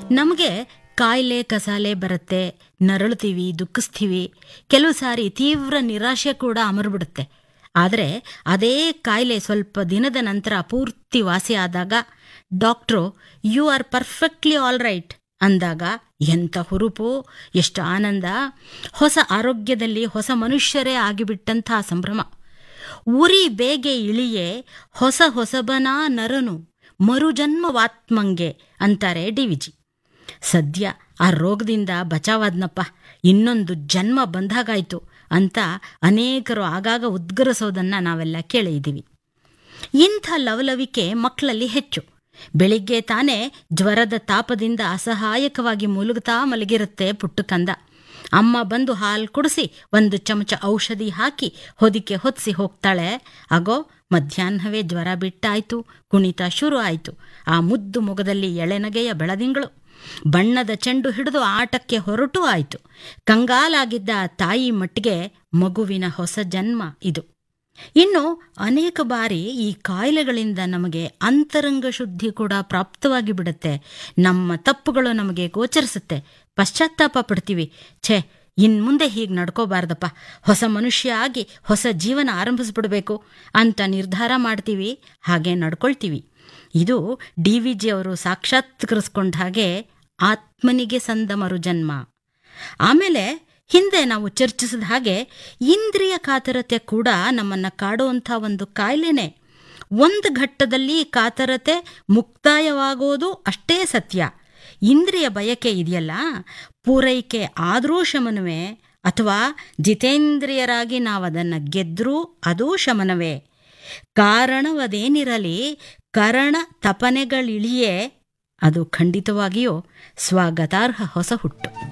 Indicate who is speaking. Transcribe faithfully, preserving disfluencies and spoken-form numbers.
Speaker 1: ನಮಗೆ ಕಾಯಿಲೆ ಕಸಾಲೆ ಬರುತ್ತೆ, ನರಳುತ್ತೀವಿ, ದುಃಖಿಸ್ತೀವಿ, ಕೆಲವು ಸಾರಿ ತೀವ್ರ ನಿರಾಶೆ ಕೂಡ ಅಮರ್ಬಿಡುತ್ತೆ. ಆದರೆ ಅದೇ ಕಾಯಿಲೆ ಸ್ವಲ್ಪ ದಿನದ ನಂತರ ಪೂರ್ತಿ ವಾಸಿ ಆದಾಗ doctor you are perfectly all right ಅಂದಾಗ ಎಂಥ ಹುರುಪು, ಎಷ್ಟು ಆನಂದ, ಹೊಸ ಆರೋಗ್ಯದಲ್ಲಿ ಹೊಸ ಮನುಷ್ಯರೇ ಆಗಿಬಿಟ್ಟಂಥ ಸಂಭ್ರಮ. ಉರಿ ಬೇಗೆ ಇಳಿಯೇ ಹೊಸ ಹೊಸಬನ ನರನು ಮರುಜನ್ಮವಾತ್ಮಂಗೆ ಅಂತಾರೆ ಡಿ ವಿಜಿ. ಸದ್ಯ ಆ ರೋಗದಿಂದ ಬಚಾವಾದ್ನಪ್ಪ, ಇನ್ನೊಂದು ಜನ್ಮ ಬಂದಾಗಾಯ್ತು ಅಂತ ಅನೇಕರು ಆಗಾಗ ಉದ್ಗರಿಸೋದನ್ನು ನಾವೆಲ್ಲ ಕೇಳಿದ್ದೀವಿ. ಇಂಥ ಲವಲವಿಕೆ ಮಕ್ಕಳಲ್ಲಿ ಹೆಚ್ಚು. ಬೆಳಿಗ್ಗೆ ತಾನೇ ಜ್ವರದ ತಾಪದಿಂದ ಅಸಹಾಯಕವಾಗಿ ಮುಲುಗುತ್ತಾ ಮಲಗಿರುತ್ತೆ ಪುಟ್ಟು ಕಂದ. ಅಮ್ಮ ಬಂದು ಹಾಲು ಕುಡಿಸಿ ಒಂದು ಚಮಚ ಔಷಧಿ ಹಾಕಿ ಹೊದಿಕೆ ಹೊತ್ತಿಸಿ ಹೋಗ್ತಾಳೆ. ಆಗೋ ಮಧ್ಯಾಹ್ನವೇ ಜ್ವರ ಬಿಟ್ಟಾಯ್ತು, ಕುಣಿತ ಶುರು ಆಯಿತು. ಆ ಮುದ್ದು ಮೊಗದಲ್ಲಿ ಎಳೆನಗೆಯ ಬೆಳದಿಂಗಳು, ಬಣ್ಣದ ಚೆಂಡು ಹಿಡಿದು ಆಟಕ್ಕೆ ಹೊರಟೂ ಆಯಿತು. ಕಂಗಾಲಾಗಿದ್ದ ತಾಯಿ ಮಟ್ಟಿಗೆ ಮಗುವಿನ ಹೊಸ ಜನ್ಮ ಇದು. ಇನ್ನು ಅನೇಕ ಬಾರಿ ಈ ಕಾಯಿಲೆಗಳಿಂದ ನಮಗೆ ಅಂತರಂಗ ಶುದ್ಧಿ ಕೂಡ ಪ್ರಾಪ್ತವಾಗಿ ಬಿಡುತ್ತೆ. ನಮ್ಮ ತಪ್ಪುಗಳು ನಮಗೆ ಗೋಚರಿಸುತ್ತೆ. ಪಶ್ಚಾತ್ತಾಪ ಪಡ್ತೀವಿ. ಛೇ, ಇನ್ನು ಮುಂದೆ ಹೀಗೆ ನಡ್ಕೋಬಾರ್ದಪ್ಪ, ಹೊಸ ಮನುಷ್ಯ ಆಗಿ ಹೊಸ ಜೀವನ ಆರಂಭಿಸ್ಬಿಡ್ಬೇಕು ಅಂತ ನಿರ್ಧಾರ ಮಾಡ್ತೀವಿ. ಹಾಗೆ ನಡ್ಕೊಳ್ತೀವಿ. ಇದು ಡಿ ವಿ ಜಿ ಅವರು ಸಾಕ್ಷಾತ್ಕರಿಸ್ಕೊಂಡ ಹಾಗೆ ಆತ್ಮನಿಗೆ ಸಂದ ಮರುಜನ್ಮ. ಆಮೇಲೆ ಹಿಂದೆ ನಾವು ಚರ್ಚಿಸಿದ ಹಾಗೆ ಇಂದ್ರಿಯ ಕಾತರತೆ ಕೂಡ ನಮ್ಮನ್ನು ಕಾಡುವಂಥ ಒಂದು ಕಾಯಿಲೆನೇ. ಒಂದು ಘಟ್ಟದಲ್ಲಿ ಕಾತರತೆ ಮುಕ್ತಾಯವಾಗೋದು ಅಷ್ಟೇ ಸತ್ಯ. ಇಂದ್ರಿಯ ಬಯಕೆ ಇದೆಯಲ್ಲ, ಪೂರೈಕೆ ಆದರೂ ಶಮನವೇ, ಅಥವಾ ಜಿತೇಂದ್ರಿಯರಾಗಿ ನಾವು ಅದನ್ನು ಗೆದ್ದರೂ ಅದೂ ಶಮನವೇ. ಕಾರಣವದೇನಿರಲಿ ಕರಣ ತಪನೆಗಳಿಳಿಯೇ ಅದು ಖಂಡಿತವಾಗಿಯೂ ಸ್ವಾಗತಾರ್ಹ ಹೊಸ ಹುಟ್ಟು.